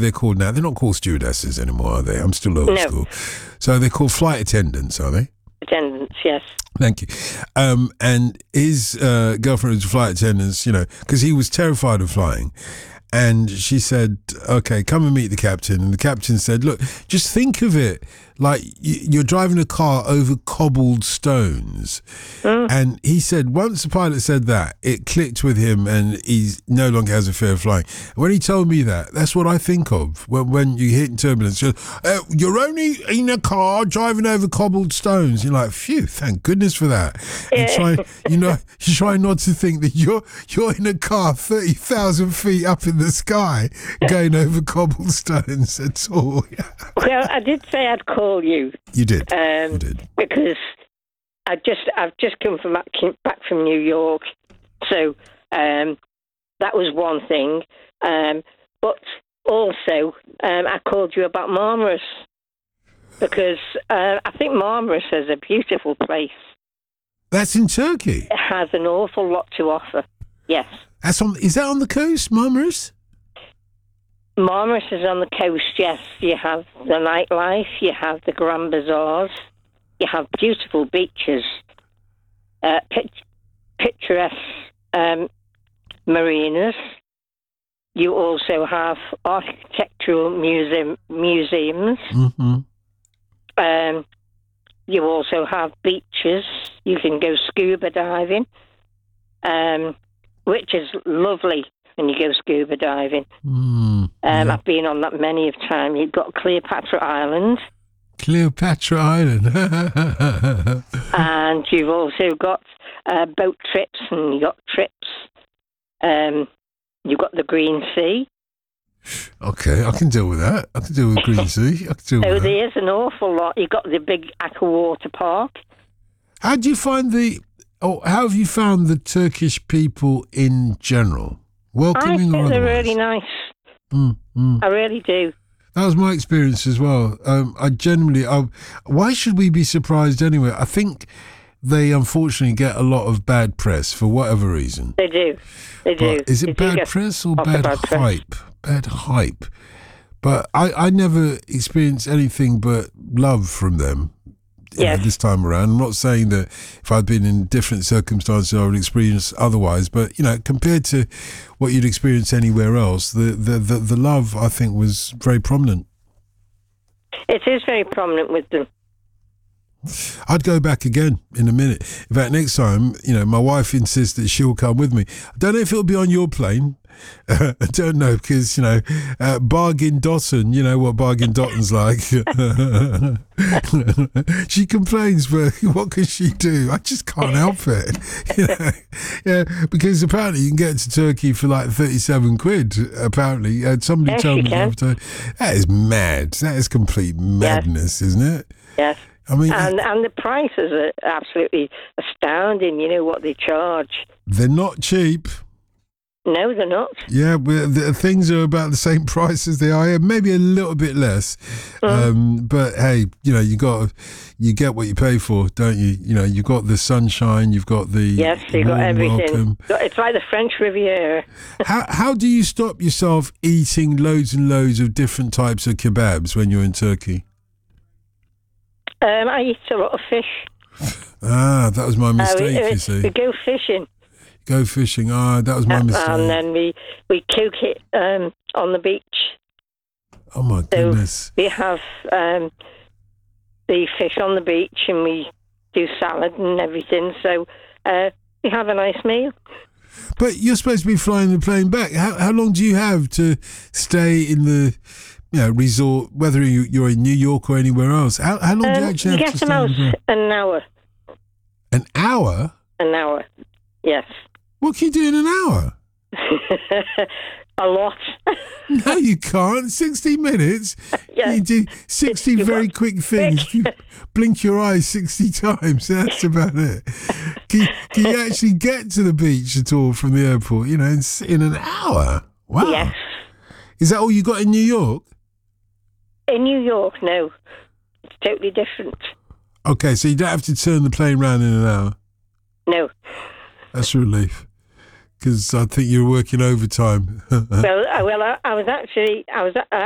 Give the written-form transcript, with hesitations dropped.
they're called now? They're not called stewardesses anymore, are they? I'm still old school. So they're called flight attendants, are they? Attendants, yes. Thank you. And his girlfriend was a flight attendant, because he was terrified of flying. And she said, okay, come and meet the captain. And the captain said, look, just think of it like you're driving a car over cobbled stones. And he said, once the pilot said that, it clicked with him and he no longer has a fear of flying. When he told me that, that's what I think of when you hit turbulence. You're only in a car driving over cobbled stones. You're like, phew, thank goodness for that. You try not to think that you're in a car 30,000 feet up in the sky going over cobblestones at all. Well, I did say I'd call you. You did. You did. Because I've just come back from New York, so that was one thing. But also, I called you about Marmaris because I think Marmaris is a beautiful place. That's in Turkey. It has an awful lot to offer. Yes. Is that on the coast, Marmaris? Marmaris is on the coast, yes. You have the nightlife, you have the Grand Bazaars, you have beautiful beaches, picturesque marinas. You also have architectural museums. Mm-hmm. You also have beaches. You can go scuba diving, which is lovely when you go scuba diving. I've been on that many of times. You've got Cleopatra Island. Cleopatra Island. And you've also got boat trips, and you've got trips. You've got the Green Sea. Okay, I can deal with that. I can deal with Green Sea. There's an awful lot. You've got the big Aqua Water Park. How have you found the Turkish people in general? Welcoming? I think they're really nice. I really do. That was my experience as well. Why should we be surprised anyway? I think they unfortunately get a lot of bad press for whatever reason. They do. But is it bad press or bad hype? Bad hype. But I never experienced anything but love from them. This time around. I'm not saying that if I'd been in different circumstances I would experience otherwise, but compared to what you'd experience anywhere else, the love I think was very prominent. It is very prominent with them. I'd go back again in a minute. In fact, next time, my wife insists that she'll come with me. I don't know if it'll be on your plane. I don't know because, Bargain Dotton, you know what Bargain Dotton's like. She complains, but what can she do? I just can't help it. Because apparently you can get to Turkey for like 37 quid, apparently. Somebody told me the other time. That is mad. That is complete madness, isn't it? Yes. I mean, and the prices are absolutely astounding, what they charge. They're not cheap. No, they're not. Yeah, the things are about the same price as they are here, maybe a little bit less. But hey, you get what you pay for, don't you? You've got the sunshine, you've got the yes, you've got everything. Welcome. It's like the French Riviera. How do you stop yourself eating loads and loads of different types of kebabs when you're in Turkey? I eat a lot of fish. That was my mistake, you see. We go fishing. Go fishing. That was my mistake. And then we cook it on the beach. Oh, my goodness. So we have the fish on the beach and we do salad and everything. So we have a nice meal. But you're supposed to be flying the plane back. How long do you have to stay in the resort, whether you're in New York or anywhere else? How long do you actually have to stay? You get about an hour. An hour? An hour, yes. What can you do in an hour? A lot. No, you can't. 60 minutes? Yes. You do 60 very quick things. You blink your eyes 60 times. That's about it. Can you actually get to the beach at all from the airport, in an hour? Wow. Yes. Is that all you got in New York? In New York, no. It's totally different. Okay, so you don't have to turn the plane around in an hour? No. That's a relief. Because I think you're working overtime. Well, I was